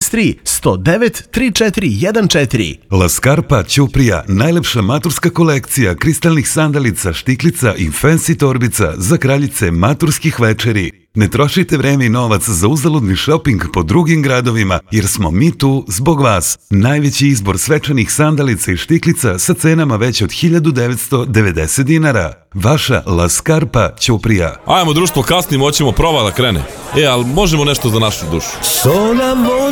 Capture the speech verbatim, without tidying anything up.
šest tri, sto devet, tri četiri jedan četiri. La Scarpa Ćuprija, najlepša maturska kolekcija kristalnih sandalica, štiklica i fancy torbica za kraljice maturskih večeri. Ne trošite vreme i novac za uzaludni šoping po drugim gradovima, jer smo mi tu zbog vas. Najveći izbor svečanih sandalica i štiklica sa cenama već od hiljadu devetsto devedeset dinara. Vaša La Scarpa Ćuprija. Ajmo društvo, kasnimo, hoćemo prova da krene. E, ali možemo nešto za našu dušu.